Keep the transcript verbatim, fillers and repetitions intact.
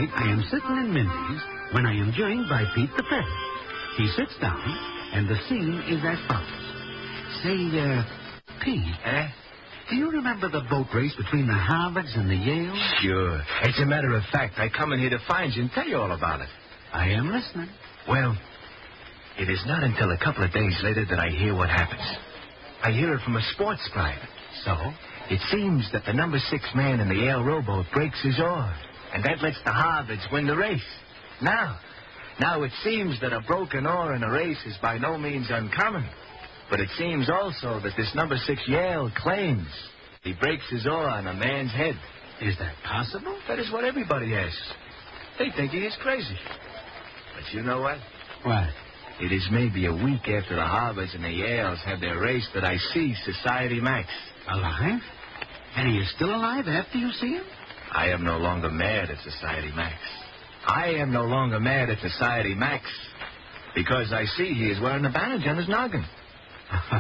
night, I am sitting in Mindy's when I am joined by Pete the Ferret. He sits down, and the scene is as follows. Say, uh, Pete, Eh? do you remember the boat race between the Harvards and the Yales? Sure. As a matter of fact, I come in here to find you and tell you all about it. I am listening. Well, it is not until a couple of days later that I hear what happens. I hear it from a sports private. So? It seems that the number six man in the Yale rowboat breaks his oar, and that lets the Harvards win the race. Now, now it seems that a broken oar in a race is by no means uncommon. But it seems also that this number six Yale claims he breaks his oar on a man's head. Is that possible? That is what everybody asks. They think he is crazy. But you know what? What? It is maybe a week after the Harvards and the Yales have their race that I see Society Max. Alive? And he is still alive after you see him? I am no longer mad at Society Max. I am no longer mad at Society Max because I see he is wearing a bandage on his noggin.